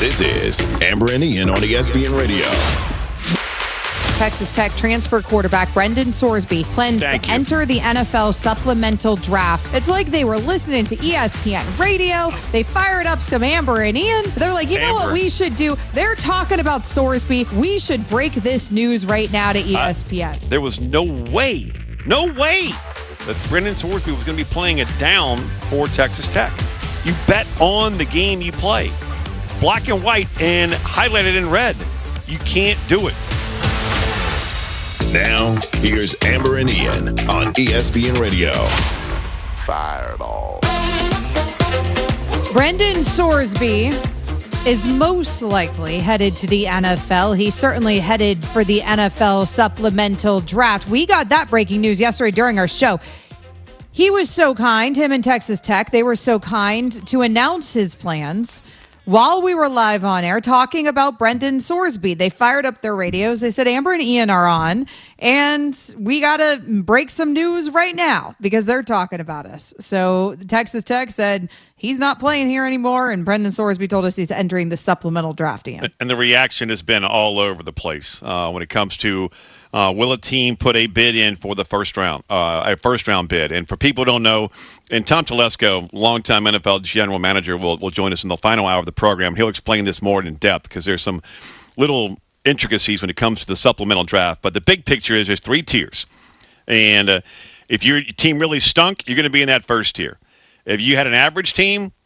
This is Amber and Ian on ESPN Radio. Texas Tech transfer quarterback Brendan Sorsby plans to enter the NFL supplemental draft. It's like they were listening to ESPN Radio. They fired up some Amber and Ian. They're like, you know what we should do? They're talking about Sorsby. We should break this news right now to ESPN. There was no way that Brendan Sorsby was going to be playing it down for Texas Tech. You bet on the game you play. It's black and white and highlighted in red. You can't do it. Now, here's Amber and Ian on ESPN Radio. Fireball. Brendan Sorsby is most likely headed to the NFL. He's certainly headed for the NFL supplemental draft. We got that breaking news yesterday during our show. He was so kind, him and Texas Tech, they were so kind to announce his plans while we were live on air talking about Brendan Sorsby. They fired up their radios. They said, Amber and Ian are on, and we got to break some news right now because they're talking about us. So Texas Tech said he's not playing here anymore, and Brendan Sorsby told us he's entering the supplemental draft, Ian. And the reaction has been all over the place when it comes to will a team put a bid in for the first round bid? And for people who don't know, and Tom Telesco, longtime NFL general manager, will join us in the final hour of the program. He'll explain this more in depth because there's some little intricacies when it comes to the supplemental draft. But the big picture is there's 3 tiers. And if your team really stunk, you're going to be in that first tier. If you had an average team,